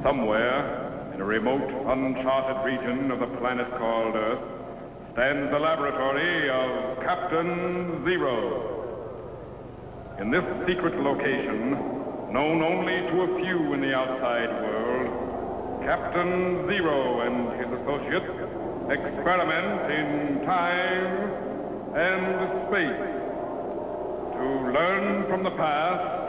Somewhere in a remote, uncharted region of the planet called Earth stands the laboratory of Captain Zero. In this secret location, known only to a few in the outside world, Captain Zero and his associates experiment in time and space to learn from the past